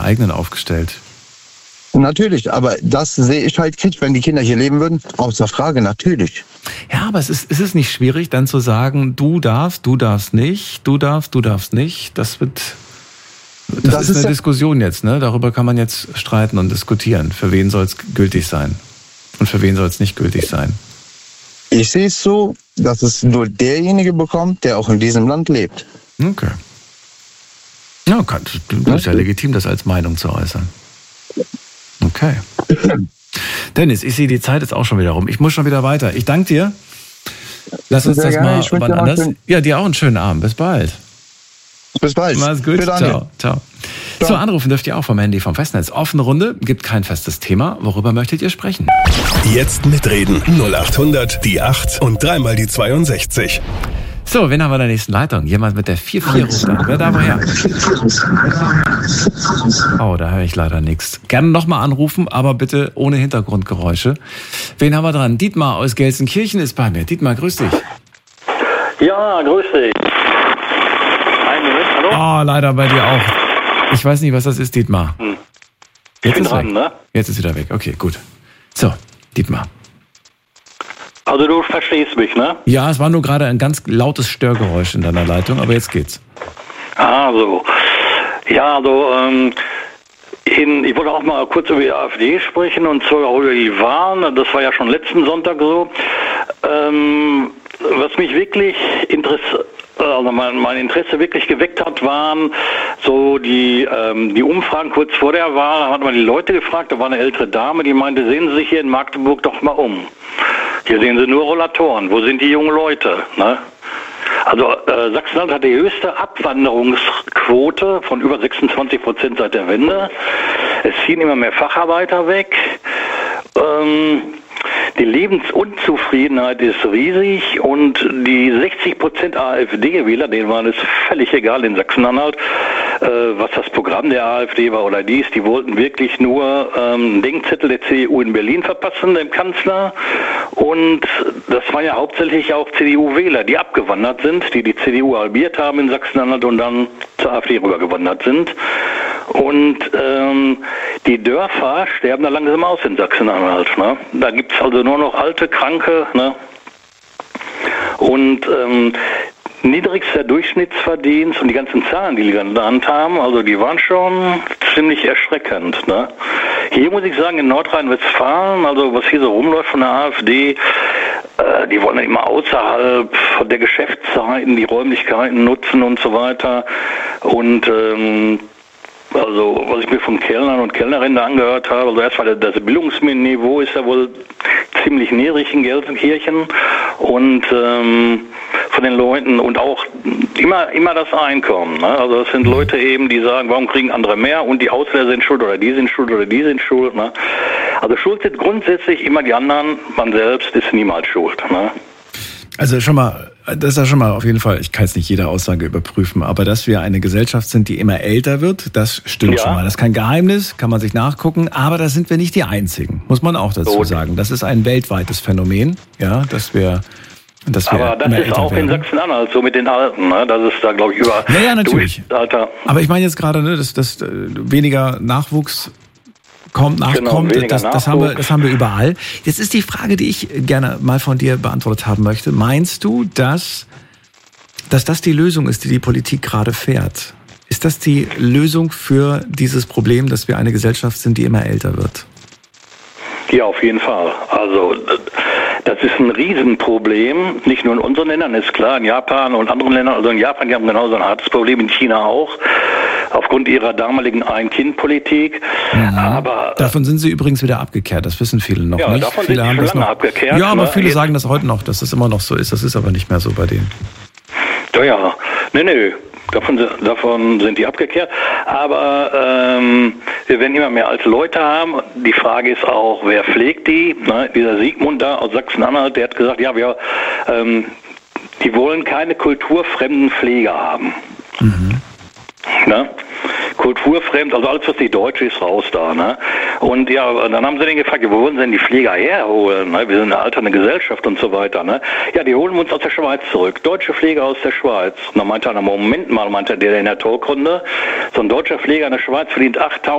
eigenen aufgestellt. Natürlich, aber das sehe ich halt kritisch, wenn die Kinder hier leben würden. Außer Frage, natürlich. Ja, aber ist es nicht schwierig, dann zu sagen, du darfst nicht, du darfst nicht. Das ist eine Diskussion jetzt, ne? Darüber kann man jetzt streiten und diskutieren. Für wen soll es gültig sein? Und für wen soll es nicht gültig sein? Ich sehe es so, dass es nur derjenige bekommt, der auch in diesem Land lebt. Okay. Ja, das ist ja legitim, das als Meinung zu äußern. Okay. Dennis, ich sehe, die Zeit ist auch schon wieder rum. Ich muss schon wieder weiter. Ich danke dir. Lass uns das mal wann anders. Ja, dir auch einen schönen Abend. Bis bald. Bis bald. Mach's gut. Ciao. So, anrufen dürft ihr auch vom Handy vom Festnetz. Offene Runde, gibt kein festes Thema. Worüber möchtet ihr sprechen? Jetzt mitreden. 0800 die 8 und dreimal die 62. So, wen haben wir in der nächsten Leitung? Jemand mit der 44 ruft an. Wer da woher? Oh, da höre ich leider nichts. Gerne nochmal anrufen, aber bitte ohne Hintergrundgeräusche. Wen haben wir dran? Dietmar aus Gelsenkirchen ist bei mir. Dietmar, grüß dich. Ja, grüß dich. Einen Moment, hallo? Oh, leider bei dir auch. Ich weiß nicht, was das ist, Dietmar. Ich bin dran, ne? Jetzt ist wieder weg. Okay, gut. So, Dietmar. Also du verstehst mich, ne? Ja, es war nur gerade ein ganz lautes Störgeräusch in deiner Leitung, aber jetzt geht's. Ah, so. Ja, also, ich wollte auch mal kurz über die AfD sprechen und zwar auch über die Wahlen. Das war ja schon letzten Sonntag so. Was mich wirklich mein Interesse wirklich geweckt hat, waren so die Umfragen kurz vor der Wahl. Da hat man die Leute gefragt, da war eine ältere Dame, die meinte, sehen Sie sich hier in Magdeburg doch mal um. Hier sehen Sie nur Rollatoren. Wo sind die jungen Leute? Ne? Also Sachsen-Anhalt hat die höchste Abwanderungsquote von über 26% seit der Wende. Es ziehen immer mehr Facharbeiter weg. Die Lebensunzufriedenheit ist riesig und die 60% AfD-Wähler, denen war es völlig egal in Sachsen-Anhalt, was das Programm der AfD war oder dies. Die wollten wirklich nur einen Denkzettel der CDU in Berlin verpassen, dem Kanzler. Und das waren ja hauptsächlich auch CDU-Wähler, die abgewandert sind, die CDU halbiert haben in Sachsen-Anhalt und dann zur AfD rübergewandert sind. Und die Dörfer sterben da langsam aus in Sachsen-Anhalt. Ne? Da gibt es also nur noch alte, Kranke. Ne? Und niedrigster Durchschnittsverdienst und die ganzen Zahlen, die genannt haben, also die waren schon ziemlich erschreckend. Ne? Hier muss ich sagen, in Nordrhein-Westfalen, also was hier so rumläuft von der AfD, die wollen ja immer außerhalb der Geschäftszeiten die Räumlichkeiten nutzen und so weiter. Und also was ich mir von Kellnern und Kellnerinnen da angehört habe, also erstmal das Bildungsniveau ist ja wohl ziemlich niedrig in Gelsenkirchen und von den Leuten und auch immer das Einkommen. Ne? Also das sind Leute eben, die sagen, warum kriegen andere mehr und die Ausländer sind schuld oder die sind schuld oder die sind schuld. Ne? Also schuld sind grundsätzlich immer die anderen, man selbst ist niemals schuld. Ne? Also schon mal, das ist ja schon mal auf jeden Fall, ich kann jetzt nicht jede Aussage überprüfen, aber dass wir eine Gesellschaft sind, die immer älter wird, das stimmt schon mal. Das ist kein Geheimnis, kann man sich nachgucken, aber da sind wir nicht die Einzigen, muss man auch dazu sagen. Das ist ein weltweites Phänomen, ja, dass wir aber das ist auch in Sachsen-Anhalt so mit den Alten, ne? Das ist da, glaube ich, über natürlich. Alter. Aber ich meine jetzt gerade, ne, dass weniger Nachwuchs nachkommt, das haben wir überall. Jetzt ist die Frage, die ich gerne mal von dir beantwortet haben möchte. Meinst du, dass das die Lösung ist, die die Politik gerade fährt? Ist das die Lösung für dieses Problem, dass wir eine Gesellschaft sind, die immer älter wird? Ja, auf jeden Fall. Also das ist ein Riesenproblem, nicht nur in unseren Ländern, ist klar, in Japan und anderen Ländern. Also in Japan, die haben genauso ein hartes Problem, in China auch, aufgrund ihrer damaligen Ein-Kind-Politik. Mhm. Aber davon sind sie übrigens wieder abgekehrt, das wissen viele noch nicht. Davon viele sind sie schon lange abgekehrt. Ja, aber viele sagen das heute noch, dass das immer noch so ist. Das ist aber nicht mehr so bei denen. Ja, nee. Davon sind die abgekehrt. Aber wir werden immer mehr alte Leute haben. Die Frage ist auch, wer pflegt die? Ne? Dieser Sigmund da aus Sachsen-Anhalt, der hat gesagt, ja, die wollen keine kulturfremden Pfleger haben. Mhm. Ne? kulturfremd, also alles, was nicht deutsch ist, raus da, ne? Und ja, dann haben sie den gefragt, wo wollen sie denn die Pfleger herholen? Ne? Wir sind eine alternde Gesellschaft und so weiter, ne? Ja, die holen wir uns aus der Schweiz zurück. Deutsche Pfleger aus der Schweiz. Und dann meinte einer, Moment mal, meinte der in der Talkrunde, so ein deutscher Pfleger in der Schweiz verdient 8.000